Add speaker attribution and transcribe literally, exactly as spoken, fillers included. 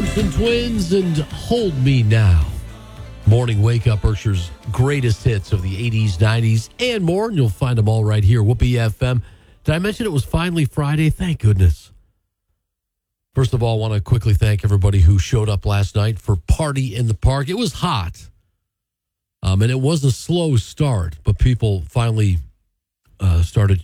Speaker 1: Thompson Twins and Hold Me Now. Morning Wake Up, Berkshire's greatest hits of the eighties, nineties, and more. And you'll find them all right here, Whoopee F M. Did I mention it was finally Friday? Thank goodness. First of all, I want to quickly thank everybody who showed up last night for Party in the Park. It was hot, um, and it was a slow start, but people finally uh, started